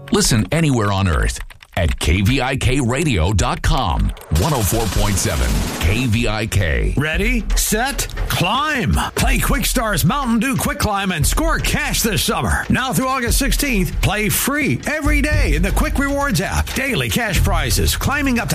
Listen anywhere on earth at KVIKradio.com. 104.7 KVIK. Ready, set, climb. Play Quickstar's Mountain Dew Quick Climb and score cash this summer. Now through August 16th, play free every day in the Quick Rewards app. Daily cash prizes climbing up to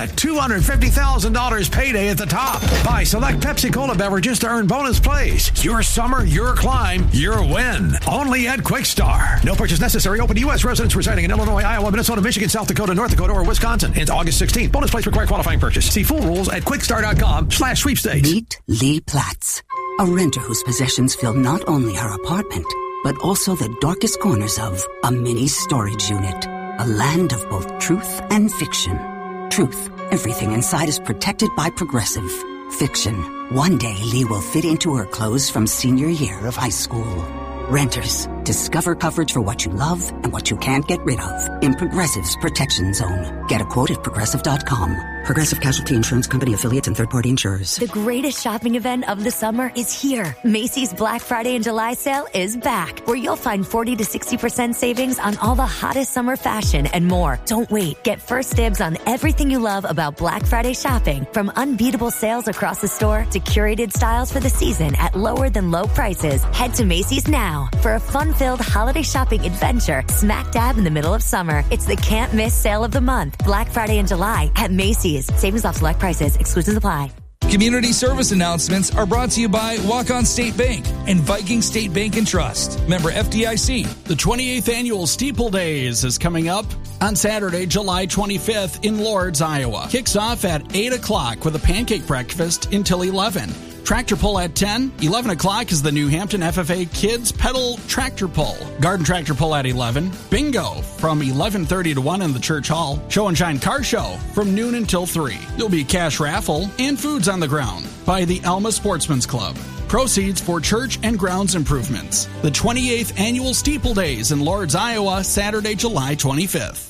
$250,000 payday at the top. Buy select Pepsi Cola beverages to earn bonus plays. Your summer, your climb, your win. Only at Quickstar. No purchase necessary. Open to U.S. residents residing in Illinois, Iowa, Minnesota, Michigan, South Dakota, North Dakota, or Wisconsin. It's August 16th. Bonus plays require qualifying purchase. See full rules at quickstar.com/sweepstakes. Meet Lee Platts, a renter whose possessions fill not only her apartment, but also the darkest corners of a mini storage unit. A land of both truth and fiction. Truth, everything inside is protected by Progressive. Fiction, one day Lee will fit into her clothes from senior year of high school. Renters, discover coverage for what you love and what you can't get rid of in Progressive's Protection Zone. Get a quote at Progressive.com. Progressive Casualty Insurance Company, affiliates, and third-party insurers. The greatest shopping event of the summer is here. Macy's Black Friday and July sale is back, where you'll find 40 to 60% savings on all the hottest summer fashion and more. Don't wait. Get first dibs on everything you love about Black Friday shopping, from unbeatable sales across the store to curated styles for the season at lower than low prices. Head to Macy's now for a fun-filled holiday shopping adventure smack dab in the middle of summer. It's the can't-miss sale of the month, Black Friday and July at Macy's. Savings off select prices. Exclusions apply. Community service announcements are brought to you by Walk-On State Bank and Viking State Bank and Trust. Member FDIC. The 28th Annual Steeple Days is coming up on Saturday, July 25th in Lords, Iowa. Kicks off at 8 o'clock with a pancake breakfast until 11. Tractor pull at 10. 11 o'clock is the New Hampton FFA Kids Pedal Tractor Pull. Garden Tractor Pull at 11. Bingo from 11:30 to 1 in the Church Hall. Show and Shine Car Show from noon until 3. There'll be a cash raffle and foods on the ground by the Alma Sportsman's Club. Proceeds for church and grounds improvements. The 28th Annual Steeple Days in Lords, Iowa, Saturday, July 25th.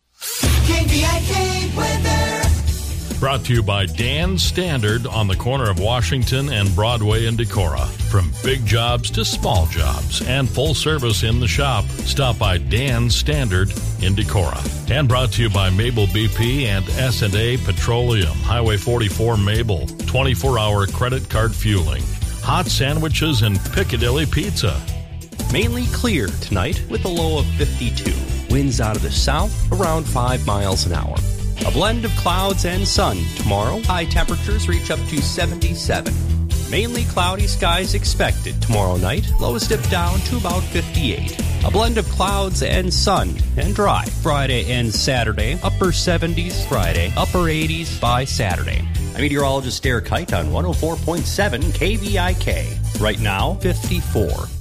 KVIK weather. Brought to you by Dan Standard on the corner of Washington and Broadway in Decorah. From big jobs to small jobs and full service in the shop, stop by Dan Standard in Decorah. And brought to you by Mabel BP and S&A Petroleum, Highway 44 Mabel, 24-hour credit card fueling, hot sandwiches, and Piccadilly Pizza. Mainly clear tonight with a low of 52. Winds out of the south around 5 miles an hour. A blend of clouds and sun tomorrow. High temperatures reach up to 77. Mainly cloudy skies expected tomorrow night. Lows dip down to about 58. A blend of clouds and sun and dry. Friday and Saturday, upper 70s Friday, upper 80s by Saturday. I'm meteorologist Derek Height on 104.7 KVIK. Right now, 54.